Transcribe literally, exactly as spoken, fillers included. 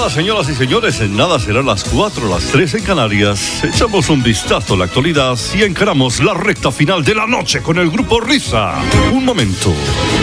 señoras y señores, en nada serán las cuatro, las tres en Canarias. Echamos un vistazo a la actualidad y encaramos la recta final de la noche con el Grupo Risa. Un momento.